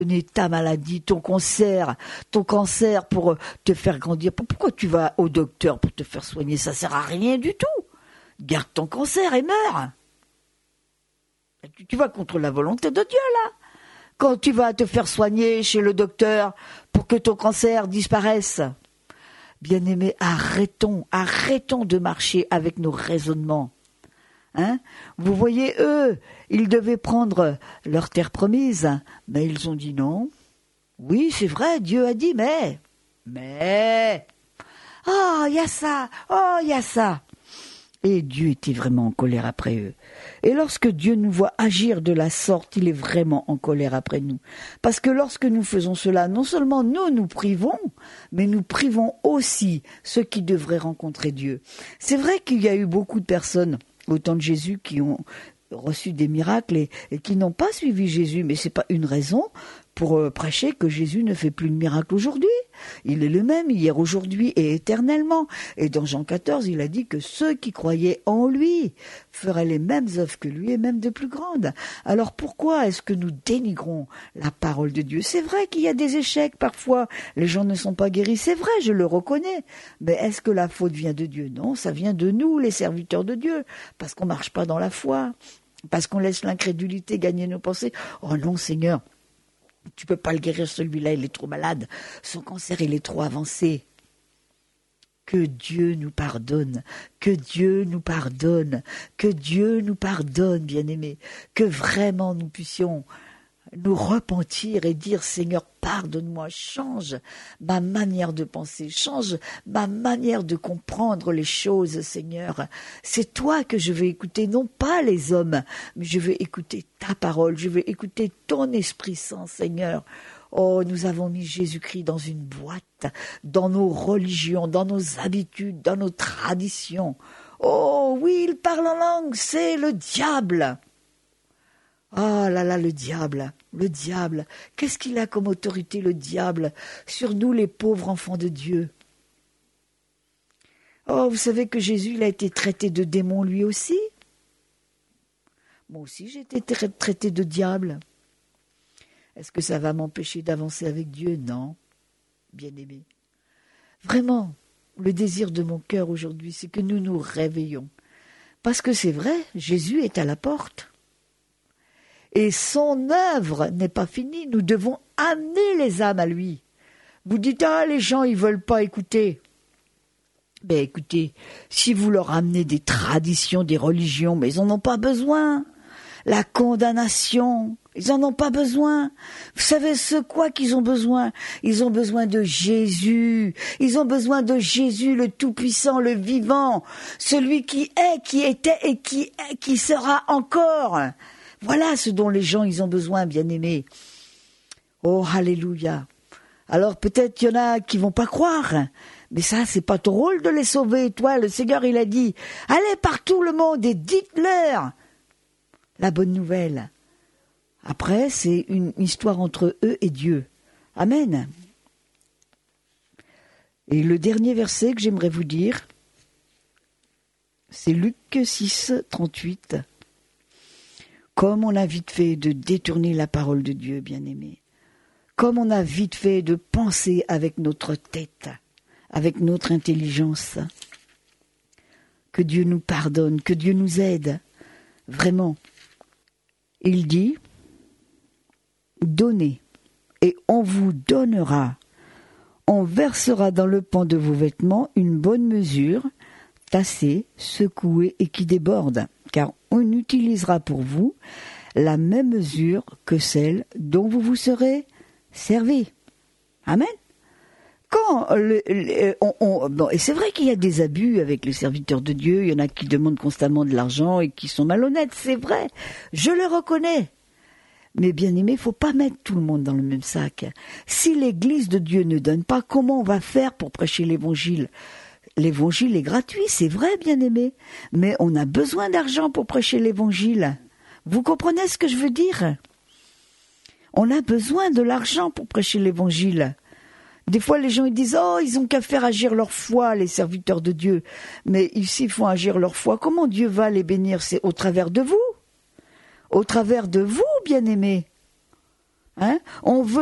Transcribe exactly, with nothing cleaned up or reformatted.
donner ta maladie, ton cancer, ton cancer pour te faire grandir. Pourquoi tu vas au docteur pour te faire soigner? Ça sert à rien du tout. Garde ton cancer et meurs. Tu, tu vas contre la volonté de Dieu, là. Quand tu vas te faire soigner chez le docteur pour que ton cancer disparaisse. Bien-aimés, arrêtons, arrêtons de marcher avec nos raisonnements. Hein? Vous voyez, eux, ils devaient prendre leur terre promise, mais ils ont dit non. Oui, c'est vrai, Dieu a dit, mais, mais, oh, il y a ça, oh, il y a ça. Et Dieu était vraiment en colère après eux. Et lorsque Dieu nous voit agir de la sorte, il est vraiment en colère après nous. Parce que lorsque nous faisons cela, non seulement nous nous privons, mais nous privons aussi ceux qui devraient rencontrer Dieu. C'est vrai qu'il y a eu beaucoup de personnes au temps de Jésus qui ont reçu des miracles et, et qui n'ont pas suivi Jésus, mais c'est pas une raison pour euh, prêcher que Jésus ne fait plus de miracles aujourd'hui. Il est le même hier, aujourd'hui et éternellement. Et dans Jean quatorze, il a dit que ceux qui croyaient en lui feraient les mêmes œuvres que lui et même de plus grandes. Alors pourquoi est-ce que nous dénigrons la parole de Dieu? C'est vrai qu'il y a des échecs parfois, les gens ne sont pas guéris, c'est vrai, je le reconnais. Mais est-ce que la faute vient de Dieu? Non, ça vient de nous, les serviteurs de Dieu, parce qu'on ne marche pas dans la foi, parce qu'on laisse l'incrédulité gagner nos pensées. Oh non, Seigneur, tu peux pas le guérir, celui-là, il est trop malade. Son cancer, il est trop avancé. Que Dieu nous pardonne, que Dieu nous pardonne, que Dieu nous pardonne, bien-aimés. Que vraiment nous puissions nous repentir et dire, Seigneur, pardonne-moi, change ma manière de penser, change ma manière de comprendre les choses, Seigneur. C'est toi que je vais écouter, non pas les hommes, mais je vais écouter ta parole, je vais écouter ton Esprit Saint, Seigneur. Oh, nous avons mis Jésus-Christ dans une boîte, dans nos religions, dans nos habitudes, dans nos traditions. Oh oui, il parle en langue, c'est le diable. Ah là là, le diable, le diable, qu'est-ce qu'il a comme autorité, le diable, sur nous les pauvres enfants de Dieu? Oh, vous savez que Jésus, il a été traité de démon lui aussi? Moi aussi, j'ai été traité de diable. Est-ce que ça va m'empêcher d'avancer avec Dieu? Non, bien-aimé. Vraiment, le désir de mon cœur aujourd'hui, c'est que nous nous réveillons. Parce que c'est vrai, Jésus est à la porte. Et son œuvre n'est pas finie. Nous devons amener les âmes à lui. Vous dites, ah, les gens, ils veulent pas écouter. Ben écoutez, si vous leur amenez des traditions, des religions, mais ils n'en ont pas besoin. La condamnation, ils n'en ont pas besoin. Vous savez ce quoi qu'ils ont besoin? Ils ont besoin de Jésus. Ils ont besoin de Jésus, le Tout-Puissant, le Vivant, celui qui est, qui était et qui est, qui sera encore. Voilà ce dont les gens ils ont besoin, bien-aimés. Oh, alléluia. Alors peut-être il y en a qui vont pas croire, mais ça, c'est pas ton rôle de les sauver. Toi, le Seigneur, il a dit, allez partout le monde et dites-leur la bonne nouvelle. Après, c'est une histoire entre eux et Dieu. Amen. Et le dernier verset que j'aimerais vous dire, c'est Luc six, trente-huit. Comme on a vite fait de détourner la parole de Dieu, bien-aimé. Comme on a vite fait de penser avec notre tête, avec notre intelligence. Que Dieu nous pardonne, que Dieu nous aide. Vraiment. Il dit, donnez, et on vous donnera. On versera dans le pan de vos vêtements une bonne mesure, tassée, secouée et qui déborde, car on utilisera pour vous la même mesure que celle dont vous vous serez servi. Amen. Quand le, le, on, on, bon, et c'est vrai qu'il y a des abus avec les serviteurs de Dieu, il y en a qui demandent constamment de l'argent et qui sont malhonnêtes, c'est vrai, je le reconnais. Mais bien aimé, il ne faut pas mettre tout le monde dans le même sac. Si l'Église de Dieu ne donne pas, comment on va faire pour prêcher l'Évangile? L'Évangile est gratuit, c'est vrai, bien aimé, mais on a besoin d'argent pour prêcher l'Évangile. Vous comprenez ce que je veux dire? On a besoin de l'argent pour prêcher l'Évangile. Des fois, les gens ils disent « Oh, ils ont qu'à faire agir leur foi, les serviteurs de Dieu. » Mais ici, ils font agir leur foi. Comment Dieu va les bénir? C'est au travers de vous. Au travers de vous, bien-aimés. Hein, on veut